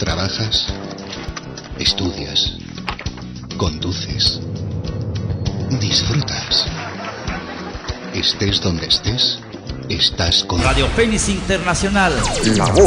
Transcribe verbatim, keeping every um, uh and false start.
Trabajas, estudias, conduces, disfrutas. Estés donde estés, estás con Radio Fénix Internacional. La voz